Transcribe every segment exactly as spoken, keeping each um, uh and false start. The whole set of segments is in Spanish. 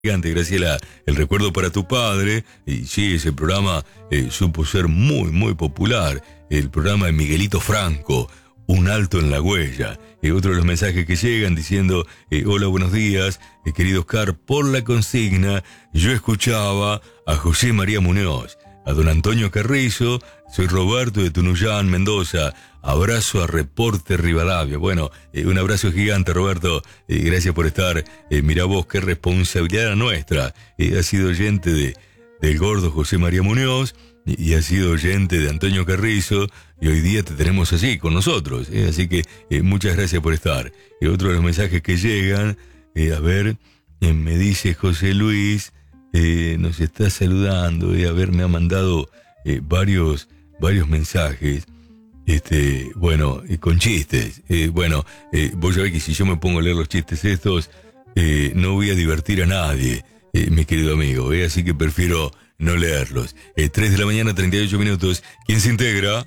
Gigante, Graciela, el recuerdo para tu padre. Y sí, ese programa eh, supo ser muy, muy popular. El programa de Miguelito Franco, Un alto en la huella. Eh, otro de los mensajes que llegan diciendo, eh, hola, buenos días, eh, querido Oscar, por la consigna, yo escuchaba a José María Muñoz, a don Antonio Carrizo, soy Roberto de Tunuyán, Mendoza. Abrazo a Reporte Rivadavia. Bueno, eh, un abrazo gigante, Roberto. Eh, gracias por estar. Eh, mirá vos, qué responsabilidad nuestra. Eh, ha sido oyente de, del gordo José María Muñoz y, y ha sido oyente de Antonio Carrizo. Y hoy día te tenemos así, con nosotros. Eh, así que eh, muchas gracias por estar. Eh, otro de los mensajes que llegan, eh, a ver, eh, me dice José Luis, eh, nos está saludando. Eh, a ver, me ha mandado eh, varios, varios mensajes. Este, bueno, eh, con chistes. Eh, bueno, eh, vos sabés que si yo me pongo a leer los chistes estos, eh, no voy a divertir a nadie, eh, mi querido amigo, eh, así que prefiero no leerlos. Eh, tres de la mañana, treinta y ocho minutos. ¿Quién se integra?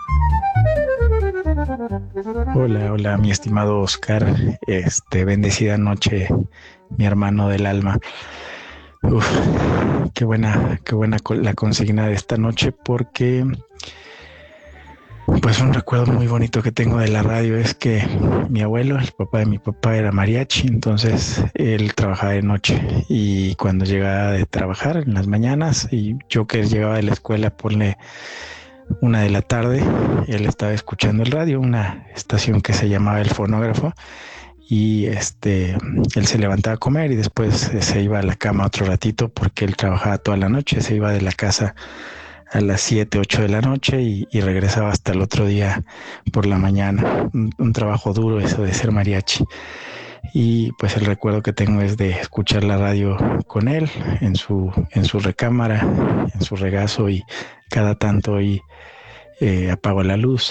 Hola, hola, mi estimado Oscar. Este, bendecida noche, mi hermano del alma. Uf, qué buena, qué buena la consigna de esta noche, porque pues un recuerdo muy bonito que tengo de la radio es que mi abuelo, el papá de mi papá, era mariachi, entonces él trabajaba de noche y cuando llegaba de trabajar en las mañanas y yo que llegaba de la escuela, ponle una de la tarde, él estaba escuchando el radio, una estación que se llamaba El Fonógrafo, y este él se levantaba a comer y después se iba a la cama otro ratito porque él trabajaba toda la noche, se iba de la casa a las siete, ocho de la noche y, y regresaba hasta el otro día por la mañana. Un, un trabajo duro eso de ser mariachi. Y pues el recuerdo que tengo es de escuchar la radio con él en su, en su recámara, en su regazo, y cada tanto y eh, apago la luz,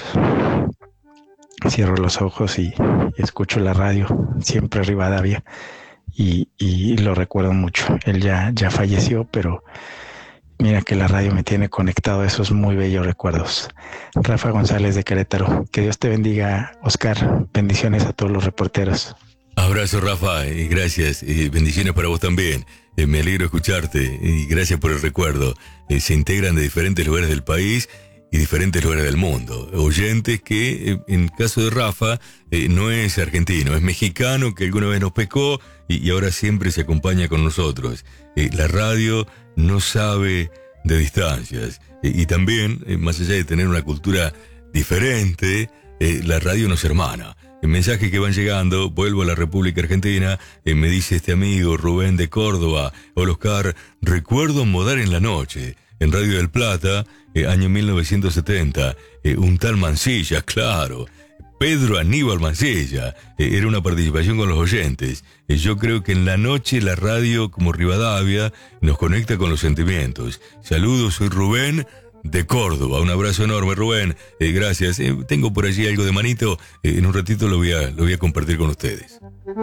cierro los ojos y, y escucho la radio, siempre Rivadavia, y, y lo recuerdo mucho. Él ya, ya falleció, pero mira que la radio me tiene conectado a esos muy bellos recuerdos. Rafa González de Querétaro. Que Dios te bendiga, Oscar. Bendiciones a todos los reporteros. Abrazo, Rafa, y gracias. Y bendiciones para vos también. Eh, me alegro escucharte y gracias por el recuerdo. Eh, se integran de diferentes lugares del país y diferentes lugares del mundo. Oyentes que, eh, en caso de Rafa, eh, no es argentino, es mexicano, que alguna vez nos pescó y, y ahora siempre se acompaña con nosotros. Eh, la radio no sabe de distancias. Eh, y también, eh, más allá de tener una cultura diferente, eh, la radio nos hermana. El mensaje que van llegando, vuelvo a la República Argentina, eh, me dice este amigo Rubén de Córdoba, hola Oscar, recuerdo Modar en la Noche, en Radio del Plata, eh, año mil novecientos setenta, eh, un tal Mancilla, claro, Pedro Aníbal Mancilla, eh, era una participación con los oyentes. Eh, yo creo que en la noche la radio, como Rivadavia, nos conecta con los sentimientos. Saludos, soy Rubén de Córdoba. Un abrazo enorme, Rubén. Eh, gracias. Eh, tengo por allí algo de manito. Eh, en un ratito lo voy a, lo voy a compartir con ustedes.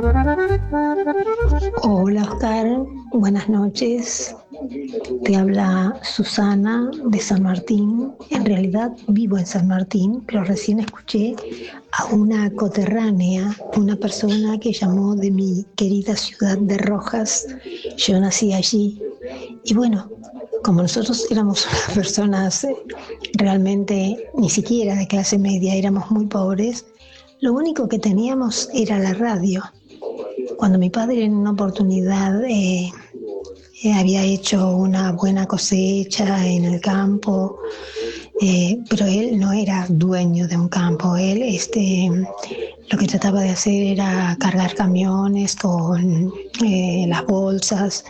Hola, Oscar. Buenas noches. Te habla Susana de San Martín. En realidad vivo en San Martín, pero recién escuché a una coterránea, una persona que llamó de mi querida ciudad de Rojas. Yo nací allí. Y bueno, como nosotros éramos personas realmente ni siquiera de clase media, éramos muy pobres, lo único que teníamos era la radio. Cuando mi padre en una oportunidad eh, eh, había hecho una buena cosecha en el campo, eh, pero él no era dueño de un campo, él este, lo que trataba de hacer era cargar camiones con eh, las bolsas.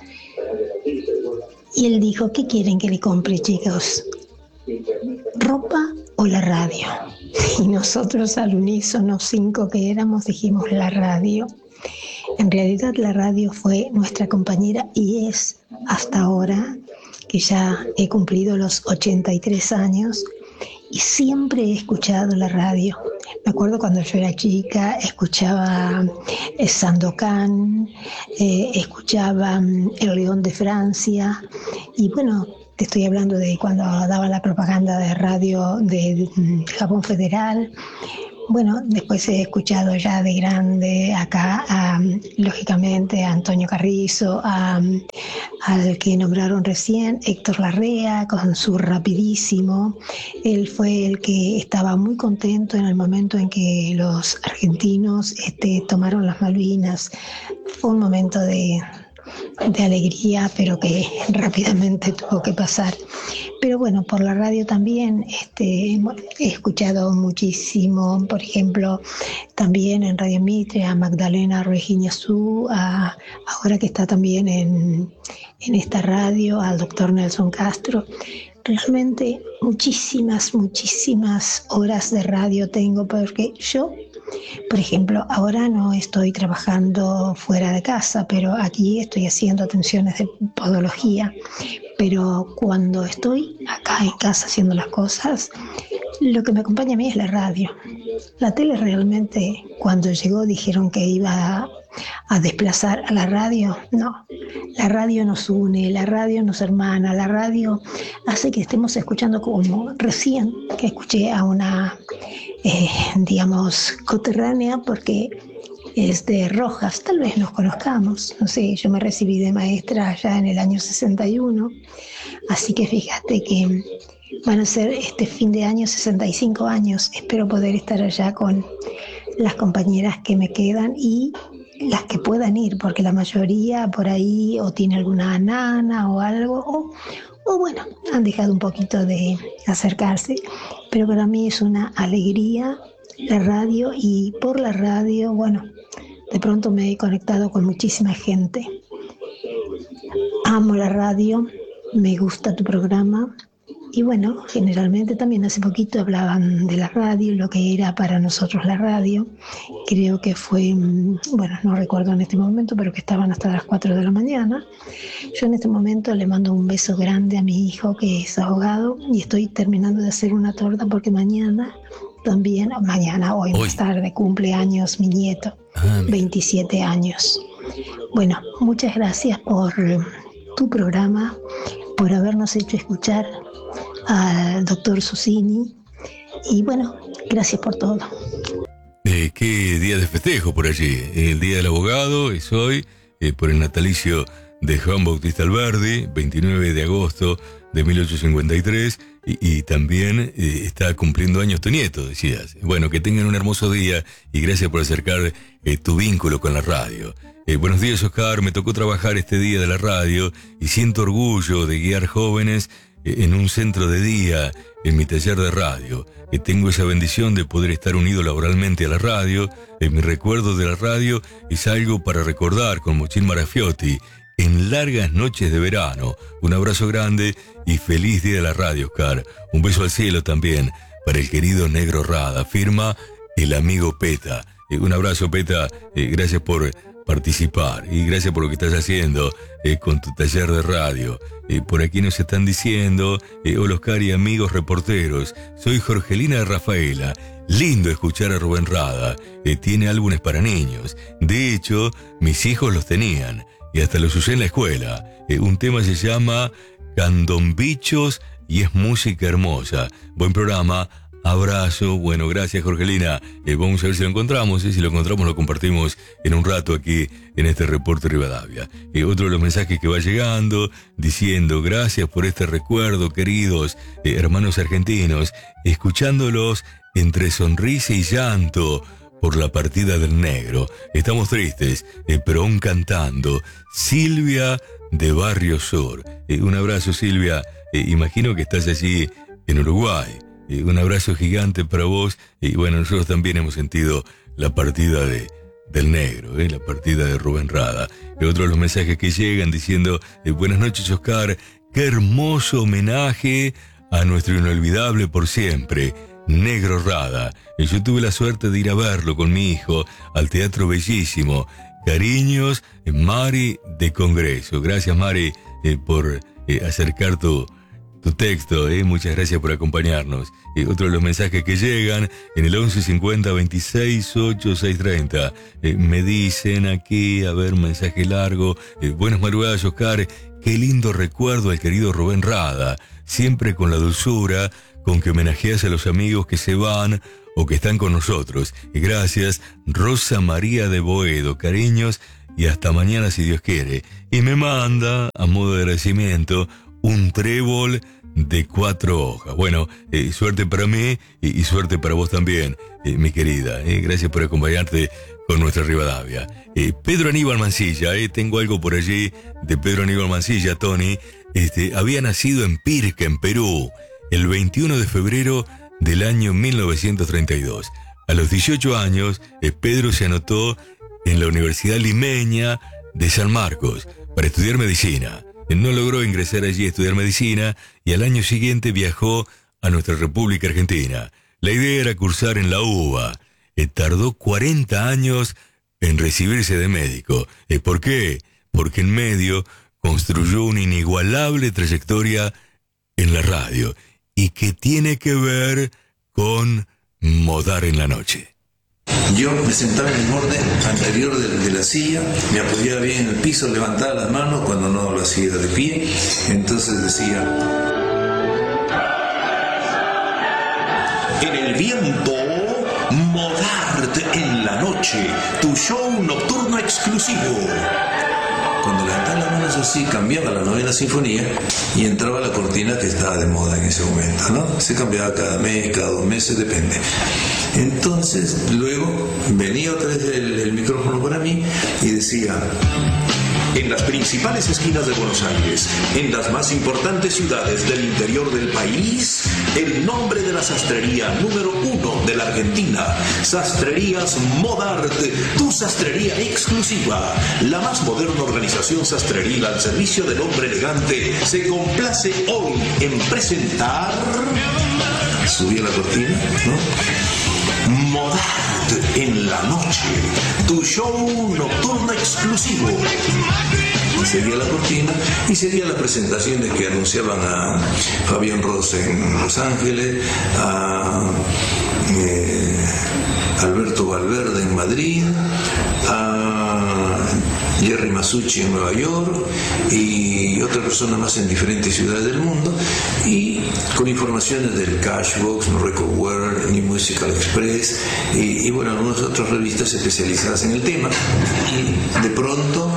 Y él dijo, ¿qué quieren que le compre, chicos? ¿Ropa o la radio? Y nosotros al unísono, cinco que éramos, dijimos la radio. En realidad la radio fue nuestra compañera y es hasta ahora, que ya he cumplido los ochenta y tres años, y siempre he escuchado la radio. Me acuerdo cuando yo era chica, escuchaba eh, Sandokan, eh, escuchaba El León de Francia, y bueno, te estoy hablando de cuando daba la propaganda de radio de, de Japón Federal. Bueno, después he escuchado ya de grande acá, a, lógicamente, a Antonio Carrizo, a, al que nombraron recién, Héctor Larrea, con su Rapidísimo. Él fue el que estaba muy contento en el momento en que los argentinos este, tomaron las Malvinas. Fue un momento de... de alegría, pero que rápidamente tuvo que pasar. Pero bueno, por la radio también este, he escuchado muchísimo, por ejemplo, también en Radio Mitre a Magdalena Ruiz-Guiñazú, a, ahora que está también en, en esta radio, al doctor Nelson Castro. Realmente muchísimas, muchísimas horas de radio tengo, porque yo, por ejemplo, ahora no estoy trabajando fuera de casa, pero aquí estoy haciendo atenciones de podología. Pero cuando estoy acá en casa haciendo las cosas, lo que me acompaña a mí es la radio. La tele realmente, cuando llegó, dijeron que iba a, a desplazar a la radio. No, la radio nos une, la radio nos hermana, la radio hace que estemos escuchando, como recién que escuché a una, eh, digamos, coterránea, porque es de Rojas, tal vez nos conozcamos, no sé, yo me recibí de maestra allá en el año sesenta y uno, así que fíjate que van a ser este fin de año sesenta y cinco años, espero poder estar allá con las compañeras que me quedan y las que puedan ir, porque la mayoría por ahí o tiene alguna nana o algo, o, o bueno, han dejado un poquito de acercarse, pero para mí es una alegría la radio, y por la radio, bueno, de pronto me he conectado con muchísima gente. Amo la radio, me gusta tu programa. Y bueno, generalmente también hace poquito hablaban de la radio, lo que era para nosotros la radio. Creo que fue, bueno, no recuerdo en este momento, pero que estaban hasta las cuatro de la mañana. Yo en este momento le mando un beso grande a mi hijo, que es abogado, y estoy terminando de hacer una torta porque mañana también, mañana, hoy, hoy. más tarde, cumple años mi nieto, ah, veintisiete años. Bueno, muchas gracias por tu programa, por habernos hecho escuchar al doctor Susini, y bueno, gracias por todo. Eh, qué día de festejo por allí. El Día del Abogado es hoy, eh, por el natalicio de Juan Bautista Alberdi, veintinueve de agosto de mil ochocientos cincuenta y tres, y, y también eh, está cumpliendo años tu nieto, decías. Bueno, que tengan un hermoso día y gracias por acercar eh, tu vínculo con la radio. Eh, buenos días, Oscar. Me tocó trabajar este día de la radio y siento orgullo de guiar jóvenes eh, en un centro de día, en mi taller de radio. Eh, tengo esa bendición de poder estar unido laboralmente a la radio. Eh, mi recuerdo de la radio es algo para recordar con Mochín Marafiotti en largas noches de verano. Un abrazo grande y feliz día de la radio, Oscar. Un beso al cielo también para el querido Negro Rada. Firma el amigo Peta. Eh, un abrazo, Peta. Eh, gracias por participar y gracias por lo que estás haciendo eh, con tu taller de radio. Eh, por aquí nos están diciendo, eh, hola Oscar y amigos reporteros, soy Jorgelina Rafaela. Lindo escuchar a Rubén Rada. Eh, tiene álbumes para niños. De hecho, mis hijos los tenían y hasta los usé en la escuela. Eh, un tema se llama Candombichos y es música hermosa. Buen programa. Abrazo. Bueno, gracias, Jorgelina. Eh, vamos a ver si lo encontramos. Eh. Si lo encontramos, lo compartimos en un rato aquí en este Reporte Rivadavia. Eh, otro de los mensajes que va llegando diciendo, gracias por este recuerdo, queridos eh, hermanos argentinos, escuchándolos entre sonrisa y llanto por la partida del negro. Estamos tristes, eh, pero aún cantando. Silvia de Barrio Sur. Eh, un abrazo, Silvia. Eh, imagino que estás allí en Uruguay. Eh, un abrazo gigante para vos. Y bueno, nosotros también hemos sentido la partida de, del negro, eh, la partida de Rubén Rada. Y otro de los mensajes que llegan diciendo, eh, buenas noches, Oscar. Qué hermoso homenaje a nuestro inolvidable por siempre, Negro Rada. Yo tuve la suerte de ir a verlo con mi hijo al Teatro Bellísimo. Cariños, Mari de Congreso. Gracias, Mari, eh, por eh, acercar tu, tu texto. Eh. Muchas gracias por acompañarnos. Eh, otro de los mensajes que llegan en el once cincuenta veintiséis ochenta y seis treinta. Eh, me dicen aquí, a ver, mensaje largo. Eh, buenas madrugadas, Oscar. Qué lindo recuerdo al querido Rubén Rada. Siempre con la dulzura con que homenajeas a los amigos que se van o que están con nosotros. Gracias, Rosa María de Boedo, cariños y hasta mañana si Dios quiere. Y me manda, a modo de agradecimiento, un trébol de cuatro hojas. Bueno, eh, suerte para mí y, y suerte para vos también, eh, mi querida. Eh, gracias por acompañarte con nuestra Rivadavia. Eh, Pedro Aníbal Mancilla, eh, tengo algo por allí de Pedro Aníbal Mancilla, Tony. Este, había nacido en Pirca, en Perú, el veintiuno de febrero del año mil novecientos treinta y dos. A los dieciocho años, eh, Pedro se anotó en la Universidad Limeña de San Marcos para estudiar medicina. No logró ingresar allí a estudiar medicina y al año siguiente viajó a nuestra República Argentina. La idea era cursar en la U B A. Eh, tardó cuarenta años en recibirse de médico. Eh, ¿Por qué? Porque en medio construyó una inigualable trayectoria en la radio y que tiene que ver con modar en la noche. Yo me sentaba en el borde anterior de, de la silla, me apoyaba bien en el piso, levantaba las manos cuando no lo hacía de pie, entonces decía: en el viento, Modart en la noche, tu show nocturno exclusivo. Cuando levantaba las manos así, cambiaba la novena sinfonía y entraba la cortina que estaba de moda en ese momento, ¿no? Se cambiaba cada mes, cada dos meses, depende. Entonces, luego venía otra vez el, el micrófono para mí y decía: en las principales esquinas de Buenos Aires, en las más importantes ciudades del interior del país, el nombre de la sastrería número uno de la Argentina, Sastrerías Modart, tu sastrería exclusiva, la más moderna organización sastreril al servicio del hombre elegante, se complace hoy en presentar... Subía la cortina, ¿no? Modart en la noche, tu show nocturno exclusivo. Seguía la cortina y seguía las presentaciones que anunciaban a Fabián Ross en Los Ángeles, a eh, Alberto Valverde en Madrid, a Jerry Masucci en Nueva York y otra persona más en diferentes ciudades del mundo, y con informaciones del Cashbox, Record World, New Musical Express y, y bueno, algunas otras revistas especializadas en el tema. Y de pronto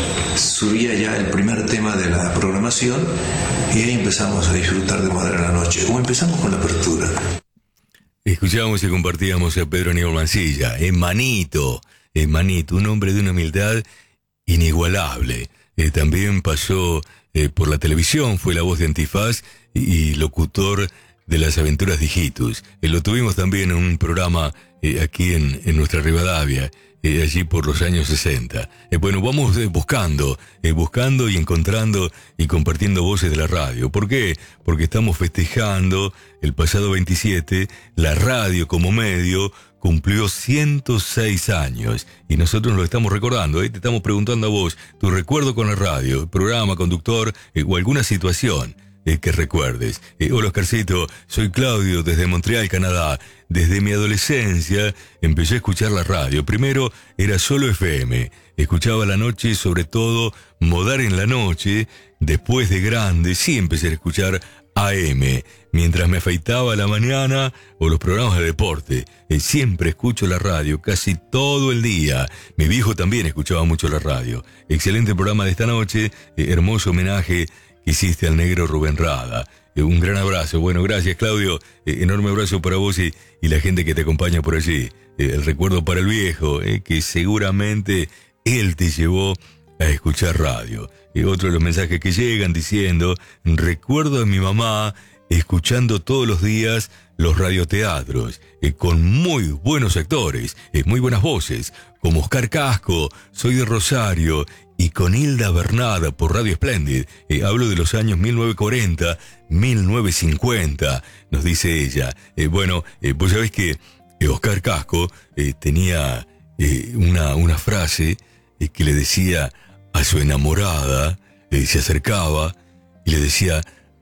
subía ya el primer tema de la programación y ahí empezamos a disfrutar de Modart en la noche, o empezamos con la apertura. Escuchábamos y compartíamos a Pedro Aníbal Mancilla, eh, Manito, eh, Manito, un hombre de una humildad inigualable. Eh, también pasó eh, por la televisión, fue la voz de Antifaz y, y locutor de las aventuras de Hijitus. Eh, lo tuvimos también en un programa eh, aquí en, en nuestra Rivadavia, eh, allí por los años sesenta. Eh, bueno, vamos eh, buscando, eh, buscando y encontrando y compartiendo voces de la radio. ¿Por qué? Porque estamos festejando el pasado veintisiete, la radio como medio cumplió ciento seis años y nosotros lo estamos recordando, ¿eh? Te estamos preguntando a vos tu recuerdo con la radio, programa, conductor eh, o alguna situación eh, que recuerdes. Eh, hola Oscarcito, soy Claudio desde Montreal, Canadá. Desde mi adolescencia empecé a escuchar la radio. Primero era solo F M, escuchaba la noche, sobre todo Modart en la noche. Después de grande sí empecé a escuchar A M, mientras me afeitaba a la mañana o los programas de deporte. Eh, siempre escucho la radio, casi todo el día. Mi viejo también escuchaba mucho la radio. Excelente programa de esta noche, eh, hermoso homenaje que hiciste al negro Rubén Rada. Eh, un gran abrazo. Bueno, gracias Claudio, eh, enorme abrazo para vos y, y la gente que te acompaña por allí. Eh, el recuerdo para el viejo, eh, que seguramente él te llevó a escuchar radio. Y otro de los mensajes que llegan diciendo: recuerdo a mi mamá escuchando todos los días los radioteatros, eh, con muy buenos actores, eh, muy buenas voces, como Oscar Casco, soy de Rosario, y con Hilda Bernada por Radio Splendid. Eh, hablo de los años mil novecientos cuarenta, mil novecientos cincuenta, nos dice ella. Eh, bueno, eh, vos sabés que eh, Oscar Casco eh, tenía eh, una, una frase eh, que le decía a su enamorada, eh, se acercaba y le decía: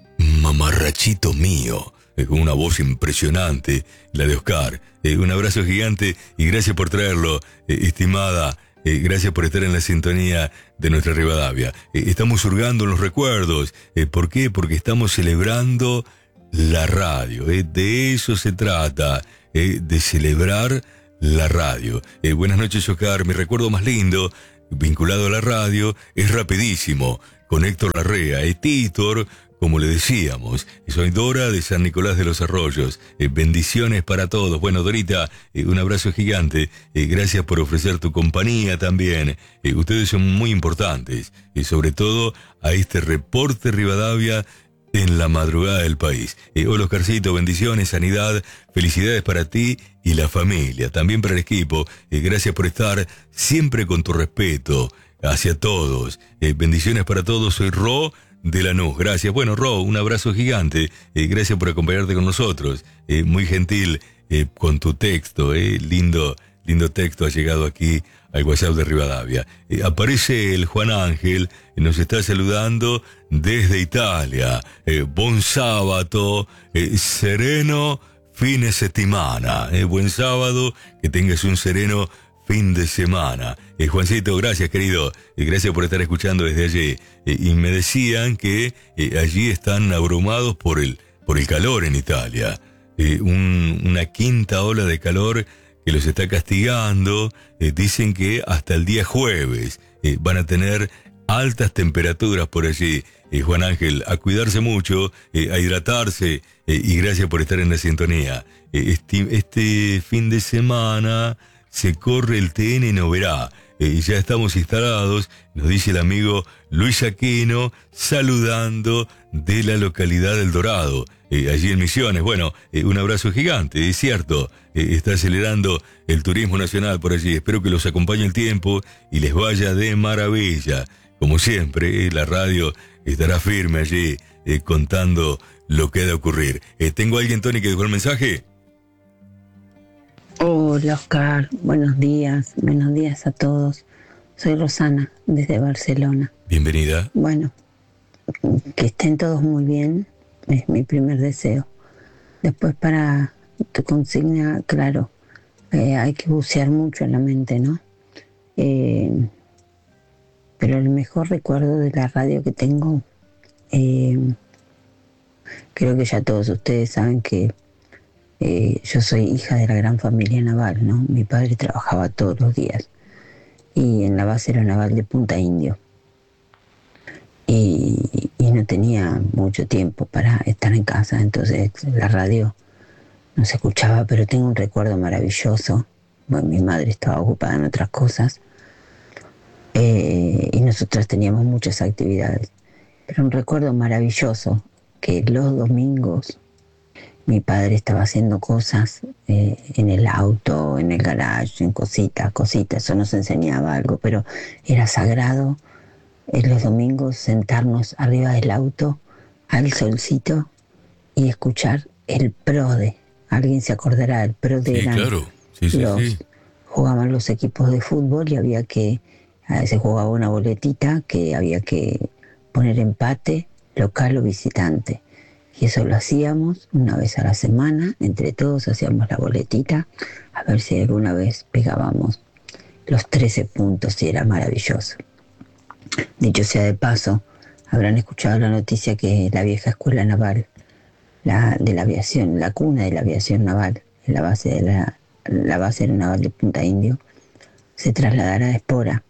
mamarrachito mío, eh, con una voz impresionante, la de Oscar. Eh, un abrazo gigante y gracias por traerlo, eh, estimada. Eh, gracias por estar en la sintonía de nuestra Rivadavia. Eh, estamos hurgando en los recuerdos. Eh, ¿Por qué? Porque estamos celebrando la radio. Eh, de eso se trata. eh, de celebrar la radio. Eh, buenas noches, Oscar. Mi recuerdo más lindo, vinculado a la radio, es rapidísimo. Con Héctor Larrea, eh, Títor, como le decíamos. Soy Dora de San Nicolás de los Arroyos. Eh, bendiciones para todos. Bueno, Dorita, eh, un abrazo gigante. Eh, gracias por ofrecer tu compañía también. Eh, ustedes son muy importantes. Y sobre todo a este reporte Rivadavia en la madrugada del país. Eh, hola, Oscarcito, bendiciones, sanidad, felicidades para ti y la familia. También para el equipo. Eh, gracias por estar siempre con tu respeto hacia todos. Eh, bendiciones para todos. Soy Ro de Lanús. Gracias. Bueno, Ro, un abrazo gigante. Eh, gracias por acompañarte con nosotros. Eh, muy gentil eh, con tu texto. Eh, lindo, lindo texto ha llegado aquí al WhatsApp de Rivadavia. Eh, aparece el Juan Ángel, eh, nos está saludando desde Italia. Eh, buen sábado, eh, sereno fin de settimana. Eh, buen sábado, que tengas un sereno fin de semana. Eh, Juancito, gracias, querido. Eh, gracias por estar escuchando desde allí. Eh, y me decían que eh, allí están abrumados por el, por el calor en Italia. Eh, un, una quinta ola de calor que los está castigando. Eh, dicen que hasta el día jueves eh, van a tener altas temperaturas por allí. Eh, Juan Ángel, a cuidarse mucho, eh, a hidratarse, eh, y gracias por estar en la sintonía. Eh, este, este fin de semana se corre el T N Noverá. Eh, ya estamos instalados, nos dice el amigo Luis Aquino, saludando de la localidad del Dorado, eh, allí en Misiones. Bueno, eh, un abrazo gigante, es cierto, eh, está acelerando el turismo nacional por allí. Espero que los acompañe el tiempo y les vaya de maravilla. Como siempre, eh, la radio estará firme allí, eh, contando lo que ha de ocurrir. Eh, ¿Tengo a alguien, Tony, que dejó el mensaje? Hola, Oscar, buenos días, buenos días a todos. Soy Rosana, desde Barcelona. Bienvenida. Bueno, que estén todos muy bien, es mi primer deseo. Después, para tu consigna, claro, eh, hay que bucear mucho en la mente, ¿no? Eh, pero el mejor recuerdo de la radio que tengo, eh, creo que ya todos ustedes saben que Eh, yo soy hija de la gran familia naval, ¿no? Mi padre trabajaba todos los días y en la base aeronaval de Punta Indio y, y no tenía mucho tiempo para estar en casa, entonces la radio no se escuchaba, pero tengo un recuerdo maravilloso. Bueno, mi madre estaba ocupada en otras cosas eh, y nosotras teníamos muchas actividades, pero un recuerdo maravilloso que los domingos mi padre estaba haciendo cosas eh, en el auto, en el garage, en cositas, cositas. Eso nos enseñaba algo, pero era sagrado en los domingos sentarnos arriba del auto al solcito y escuchar el PRODE. Alguien se acordará, el PRODE. Sí, eran claro. Sí, sí, los, sí. Jugaban los equipos de fútbol y había que, a veces jugaba una boletita que había que poner empate, local o visitante. Y eso lo hacíamos una vez a la semana, entre todos hacíamos la boletita, a ver si alguna vez pegábamos los trece puntos y era maravilloso. Dicho sea de paso, habrán escuchado la noticia que la vieja escuela naval, la de la aviación, la cuna de la aviación naval, en la base de la, la base aeronaval de Punta Indio, se trasladará a Espora.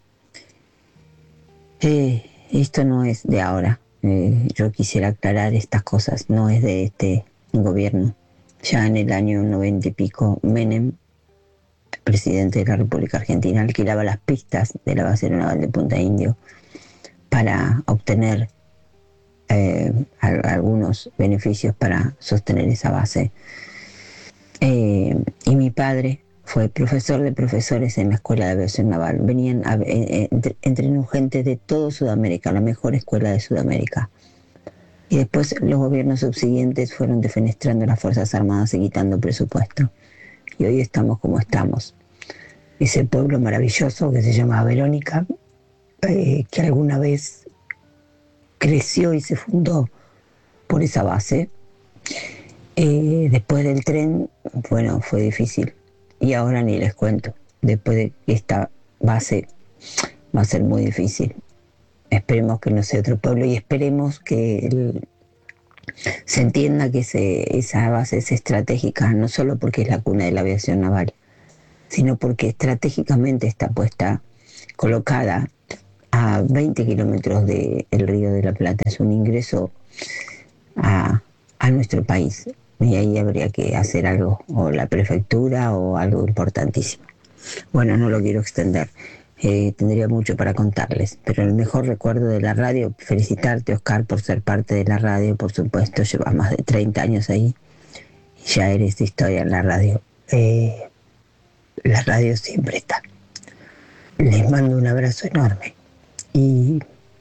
Eh, esto no es de ahora. Eh, yo quisiera aclarar estas cosas, no es de este gobierno. Ya en el año noventa y pico, Menem, presidente de la República Argentina, alquilaba las pistas de la base aeronaval de Punta Indio para obtener eh, algunos beneficios para sostener esa base. Eh, y mi padre fue profesor de profesores en la Escuela de Aviación Naval. Venían, a, eh, entre, entrenó gente de toda Sudamérica, la mejor escuela de Sudamérica. Y después los gobiernos subsiguientes fueron defenestrando las Fuerzas Armadas y quitando presupuesto. Y hoy estamos como estamos. Ese pueblo maravilloso que se llama Verónica, eh, que alguna vez creció y se fundó por esa base. Eh, después del tren, bueno, fue difícil. Y ahora ni les cuento. Después de esta base va a ser muy difícil. Esperemos que no sea otro pueblo y esperemos que el, se entienda que se, esa base es estratégica, no solo porque es la cuna de la aviación naval, sino porque estratégicamente está puesta, colocada a veinte kilómetros del Río de la Plata. Es un ingreso a, a nuestro país, y ahí habría que hacer algo, o la prefectura o algo importantísimo. Bueno, no lo quiero extender, eh, tendría mucho para contarles, pero el mejor recuerdo de la radio, felicitarte, Oscar, por ser parte de la radio, por supuesto, llevas más de treinta años ahí, y ya eres historia en la radio. Eh, la radio siempre está. Les mando un abrazo enorme, y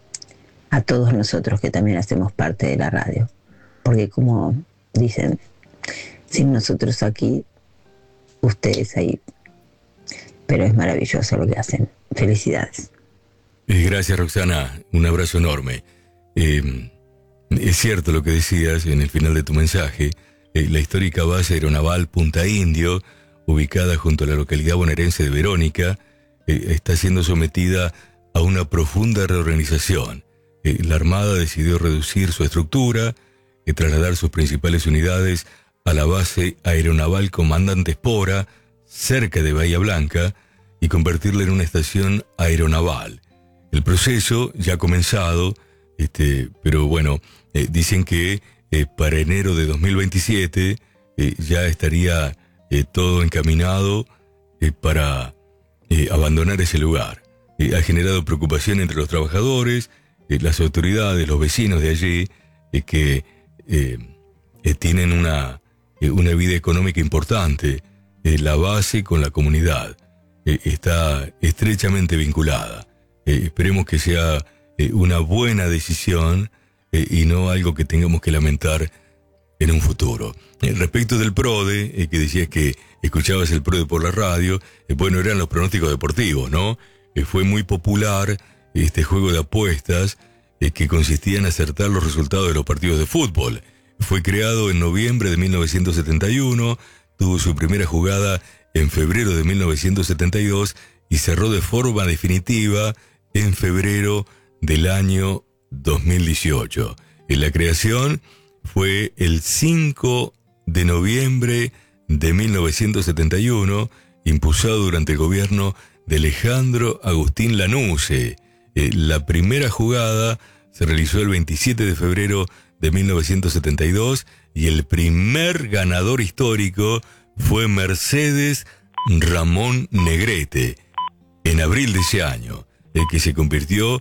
a todos nosotros que también hacemos parte de la radio, porque como dicen, sin nosotros aquí, ustedes ahí, pero es maravilloso lo que hacen. Felicidades. Eh, gracias, Roxana, un abrazo enorme. Eh, es cierto lo que decías en el final de tu mensaje. Eh, la histórica base aeronaval Punta Indio, ubicada junto a la localidad bonaerense de Verónica, eh, está siendo sometida a una profunda reorganización. Eh, la Armada decidió reducir su estructura y trasladar sus principales unidades a la base aeronaval Comandante Espora, cerca de Bahía Blanca, y convertirla en una estación aeronaval. El proceso ya ha comenzado, este, pero bueno, eh, dicen que eh, para enero de dos mil veintisiete eh, ya estaría eh, todo encaminado eh, para eh, abandonar ese lugar. Eh, ha generado preocupación entre los trabajadores, eh, las autoridades, los vecinos de allí, eh, que eh, eh, tienen una, eh, una vida económica importante. Eh, la base con la comunidad eh, está estrechamente vinculada. Eh, esperemos que sea eh, una buena decisión eh, y no algo que tengamos que lamentar en un futuro. Eh, respecto del PRODE, eh, que decías que escuchabas el PRODE por la radio, eh, bueno, eran los pronósticos deportivos, ¿no? Eh, fue muy popular este juego de apuestas eh, que consistía en acertar los resultados de los partidos de fútbol. Fue creado en noviembre de mil novecientos setenta y uno, tuvo su primera jugada en febrero de mil novecientos setenta y dos y cerró de forma definitiva en febrero del año dos mil dieciocho. En la creación fue el cinco de noviembre de mil novecientos setenta y uno, impulsado durante el gobierno de Alejandro Agustín Lanusse. Eh, la primera jugada se realizó el veintisiete de febrero de mil novecientos setenta y dos y el primer ganador histórico fue Mercedes Ramón Negrete en abril de ese año, el que se convirtió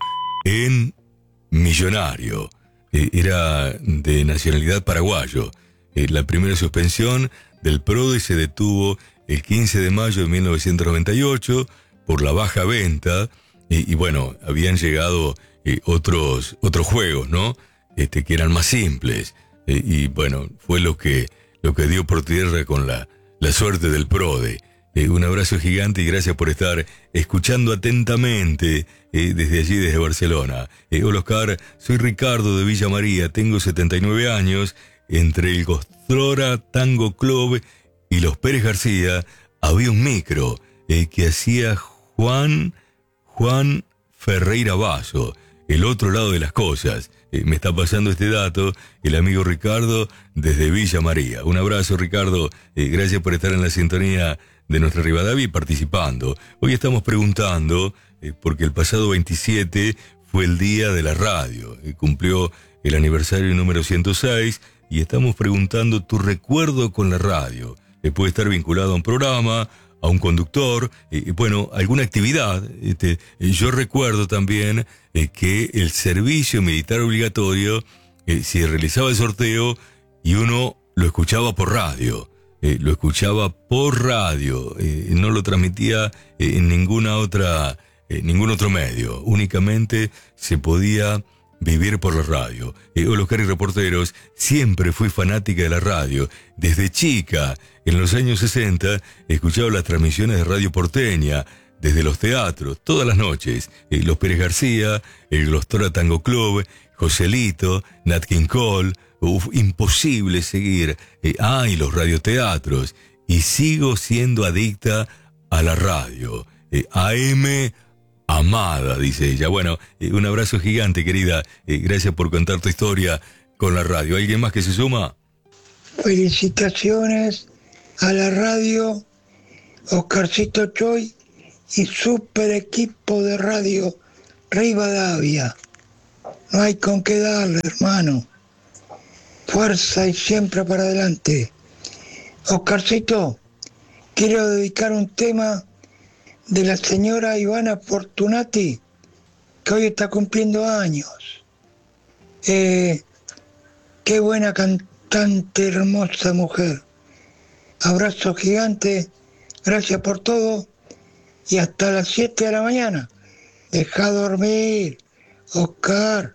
en millonario. Eh, era de nacionalidad paraguayo. Eh, la primera suspensión del PRODE se detuvo el quince de mayo de mil novecientos noventa y ocho por la baja venta eh, y bueno, habían llegado eh, otros otros juegos, ¿no? Este, que eran más simples eh, y bueno, fue lo que lo que dio por tierra con la la suerte del PRODE. Eh, un abrazo gigante y gracias por estar escuchando atentamente eh, desde allí, desde Barcelona. Eh, hola Oscar, soy Ricardo de Villa María, tengo setenta y nueve años. Entre el Gostora Tango Club y los Pérez García había un micro eh, que hacía Juan, Juan Ferreira Basso, el otro lado de las cosas. Eh, me está pasando este dato el amigo Ricardo desde Villa María. Un abrazo, Ricardo, eh, gracias por estar en la sintonía de nuestra Rivadavia y participando. Hoy estamos preguntando, eh, porque el pasado veintisiete fue el día de la radio, eh, cumplió el aniversario número ciento seis, y estamos preguntando tu recuerdo con la radio. Eh, puede estar vinculado a un programa, a un conductor, eh, bueno, alguna actividad. Este, eh, yo recuerdo también eh, que el servicio militar obligatorio eh, se realizaba el sorteo y uno lo escuchaba por radio. Eh, lo escuchaba por radio, eh, no lo transmitía eh, en ninguna otra, eh, ningún otro medio, únicamente se podía vivir por la radio. Eh, hola Oscar y reporteros, siempre fui fanática de la radio. Desde chica, en los años sesenta, escuchaba las transmisiones de Radio Porteña, desde los teatros, todas las noches. Eh, los Pérez García, el Glostora Tango Club, Joselito, Nat King Cole. Uf, imposible seguir. Eh, ah, y los radioteatros. Y sigo siendo adicta a la radio. Eh, A M Amada, dice ella. Bueno, eh, un abrazo gigante, querida. Eh, gracias por contar tu historia con la radio. ¿Alguien más que se suma? Felicitaciones a la radio, Oscarcito Choy y super equipo de radio Rivadavia. No hay con qué darle, hermano. Fuerza y siempre para adelante. Oscarcito, quiero dedicar un tema de la señora Ivana Fortunati, que hoy está cumpliendo años. Eh, qué buena cantante, hermosa mujer. Abrazo gigante, gracias por todo y hasta las siete de la mañana. Deja dormir, Oscar.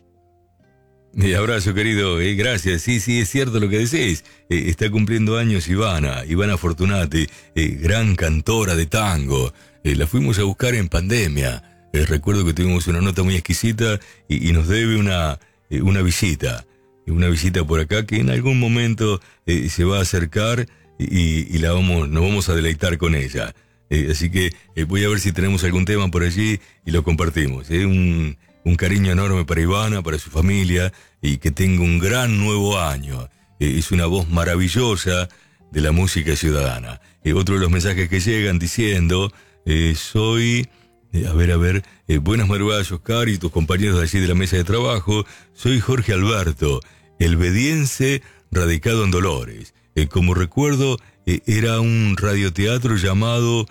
Mi abrazo, querido, eh, gracias. Sí, sí, es cierto lo que decís. Eh, está cumpliendo años Ivana, Ivana Fortunati, eh, gran cantora de tango. Eh, la fuimos a buscar en pandemia. Eh, recuerdo que tuvimos una nota muy exquisita y, y nos debe una, eh, una visita. Una visita por acá que en algún momento eh, se va a acercar y, y la vamos, nos vamos a deleitar con ella. Eh, así que eh, voy a ver si tenemos algún tema por allí y lo compartimos. Eh, un... Un cariño enorme para Ivana, para su familia, y que tenga un gran nuevo año. Eh, es una voz maravillosa de la música ciudadana. Eh, otro de los mensajes que llegan diciendo, eh, soy, eh, a ver, a ver, eh, buenas madrugadas, Oscar, y tus compañeros de allí de la mesa de trabajo. Soy Jorge Alberto, el bediense radicado en Dolores. Eh, como recuerdo, eh, era un radioteatro llamado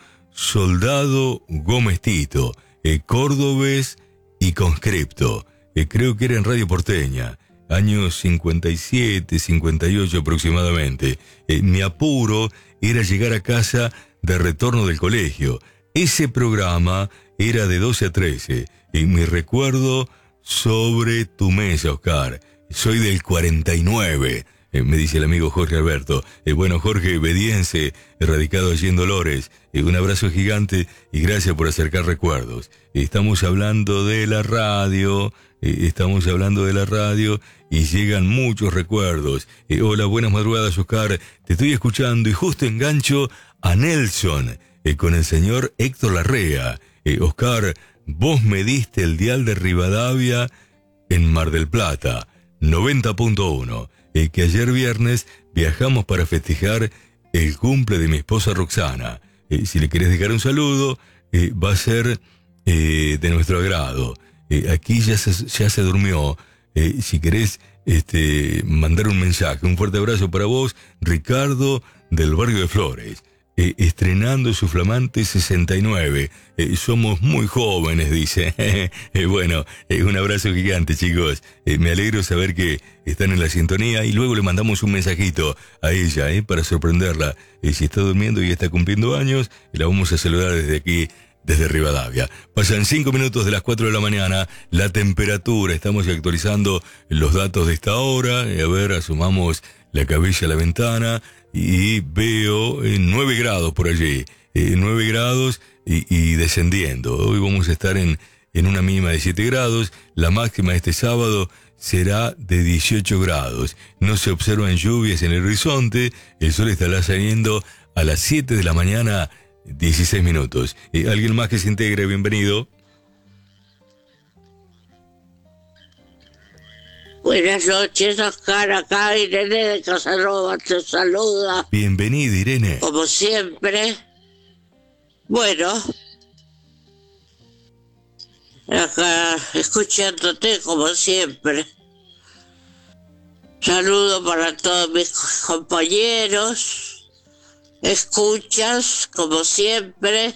Soldado Gómez Tito, eh, cordobés y conscripto, eh, creo que era en Radio Porteña, años cincuenta y siete, cincuenta y ocho aproximadamente. Eh, mi apuro era llegar a casa de retorno del colegio. Ese programa era de doce a trece, y mi recuerdo sobre tu mesa, Oscar. Soy del cuarenta y nueve, eh, me dice el amigo Jorge Alberto. Eh, bueno, Jorge, obediense, radicado allí en Dolores. Eh, un abrazo gigante y gracias por acercar recuerdos. Eh, estamos hablando de la radio, eh, estamos hablando de la radio y llegan muchos recuerdos. Eh, hola, buenas madrugadas, Oscar. Te estoy escuchando y justo engancho a Nelson eh, con el señor Héctor Larrea. Eh, Oscar, vos me diste el dial de Rivadavia en Mar del Plata, noventa punto uno. Eh, que ayer viernes viajamos para festejar el cumple de mi esposa Roxana. Eh, si le querés dejar un saludo, eh, va a ser eh, de nuestro agrado. Eh, aquí ya se, ya se durmió. Eh, si querés este, mandar un mensaje, un fuerte abrazo para vos, Ricardo del barrio de Flores. Eh, estrenando su flamante sesenta y nueve. Eh, somos muy jóvenes, dice. eh, bueno, eh, un abrazo gigante, chicos. Eh, me alegro saber que están en la sintonía y luego le mandamos un mensajito a ella eh, para sorprenderla. Eh, si está durmiendo y está cumpliendo años, la vamos a saludar desde aquí, desde Rivadavia. Pasan cinco minutos de las cuatro de la mañana, la temperatura, estamos actualizando los datos de esta hora. Eh, a ver, asomamos la cabeza a la ventana y veo eh, nueve grados por allí, eh, nueve grados y, y descendiendo. Hoy vamos a estar en, en una mínima de siete grados, la máxima este sábado será de dieciocho grados. No se observan lluvias en el horizonte, el sol estará saliendo a las siete de la mañana, dieciséis minutos. Eh, ¿Alguien más que se integre? Bienvenido. Buenas noches, Oscar. Acá Irene de Casanova te saluda. Bienvenida, Irene. Como siempre. Bueno, acá escuchándote como siempre. Saludo para todos mis compañeros. Escuchas, como siempre.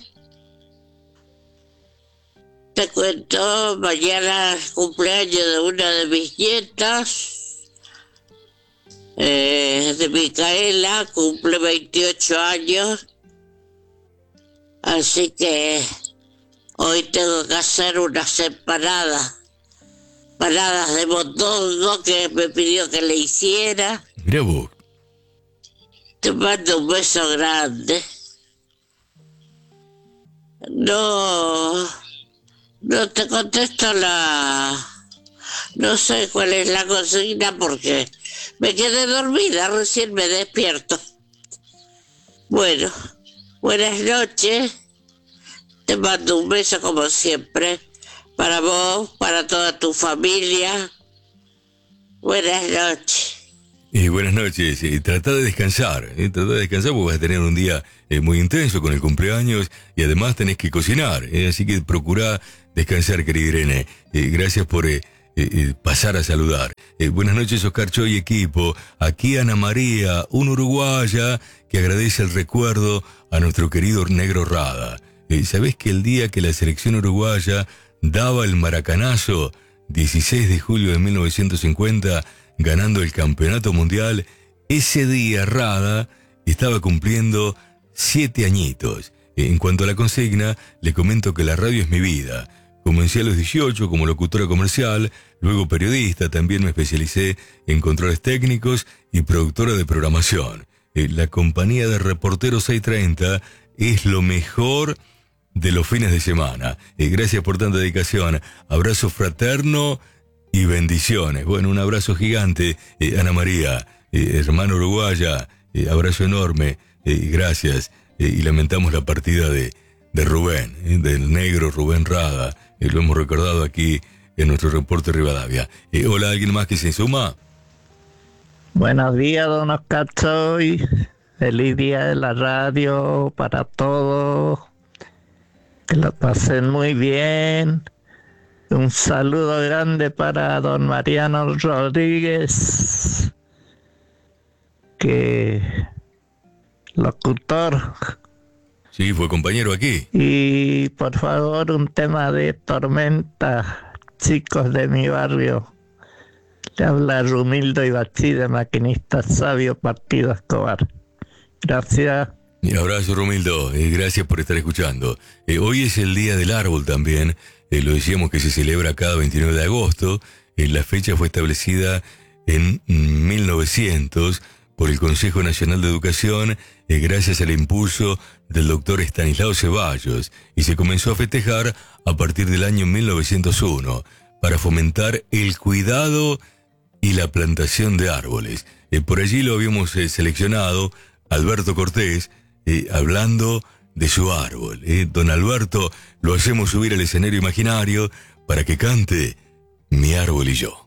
Te cuento, mañana es cumpleaños de una de mis nietas, eh, de Micaela, cumple veintiocho años, así que hoy tengo que hacer unas empanadas, empanadas de mondongo que me pidió que le hiciera. Mirá vos. Te mando un beso grande. No... No te contesto la... No sé cuál es la consigna porque me quedé dormida, recién me despierto. Bueno, buenas noches. Te mando un beso como siempre. Para vos, para toda tu familia. Buenas noches. Eh, buenas noches. Eh, trata de descansar. Eh, trata de descansar porque vas a tener un día eh, muy intenso con el cumpleaños y además tenés que cocinar. Eh, así que procurá descansar, querida Irene. Eh, gracias por eh, eh, pasar a saludar. Eh, buenas noches, Oscar Choy, equipo. Aquí Ana María, una uruguaya que agradece el recuerdo a nuestro querido Negro Rada. Eh, ¿Sabés que el día que la selección uruguaya daba el maracanazo, dieciséis de julio de mil novecientos cincuenta, ganando el campeonato mundial, ese día Rada estaba cumpliendo siete añitos? En cuanto a la consigna, le comento que la radio es mi vida. Comencé a los dieciocho como locutora comercial, luego periodista, también me especialicé en controles técnicos y productora de programación. La compañía de Reporteros seiscientos treinta es lo mejor de los fines de semana. Gracias por tanta dedicación. Abrazo fraterno y bendiciones. Bueno, un abrazo gigante, eh, Ana María, eh, hermana uruguaya, eh, abrazo enorme, eh, gracias. Eh, y lamentamos la partida de, de Rubén, eh, del negro Rubén Rada. Eh, lo hemos recordado aquí en nuestro reporte Rivadavia. Eh, hola, ¿alguien más que se suma? Buenos días, don Oscar Choy. Feliz día de la radio para todos. Que lo pasen muy bien. Un saludo grande para don Mariano Rodríguez, que locutor. Sí, fue compañero aquí. Y por favor, un tema de Tormenta, chicos de mi barrio. Le habla Rumildo Ibachí, de Maquinista Sabio, Partido Escobar. Gracias. Y abrazo, Rumildo, eh, gracias por estar escuchando. Eh, hoy es el Día del Árbol también. Eh, lo decíamos que se celebra cada veintinueve de agosto. Eh, la fecha fue establecida en mil novecientos por el Consejo Nacional de Educación, eh, gracias al impulso del doctor Estanislao Ceballos, y se comenzó a festejar a partir del año mil novecientos uno para fomentar el cuidado y la plantación de árboles. Eh, por allí lo habíamos eh, seleccionado, Alberto Cortés, eh, hablando de su árbol. Eh. Don Alberto, lo hacemos subir al escenario imaginario para que cante Mi árbol y yo.